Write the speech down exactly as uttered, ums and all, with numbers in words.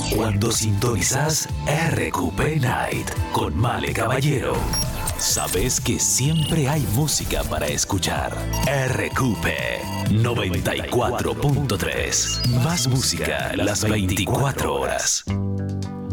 Cuando sintonizas R Q P Night con Male Caballero, sabes que siempre hay música para escuchar. R Q P noventa y cuatro punto tres. Más música las veinticuatro horas.